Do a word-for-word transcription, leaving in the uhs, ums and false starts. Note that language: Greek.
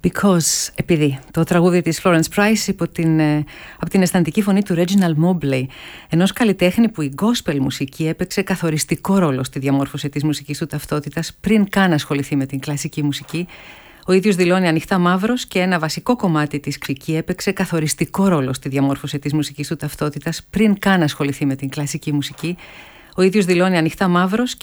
Because, επειδή το τραγούδι της Florence Price υπό την, από την αισθαντική φωνή του Reginald Mobley, ενός καλλιτέχνη που η gospel μουσική έπαιξε καθοριστικό ρόλο στη διαμόρφωση της μουσικής του ταυτότητας πριν καν ασχοληθεί με την κλασική μουσική. Ο ίδιος δηλώνει ανοιχτά μαύρος και ένα βασικό κομμάτι της κρική έπαιξε καθοριστικό ρόλο στη διαμόρφωση της μουσικής του ταυτότητας πριν καν ασχοληθεί με την κλασική μουσική. Ο ίδιος δηλώνει ανοιχτά μαύρος και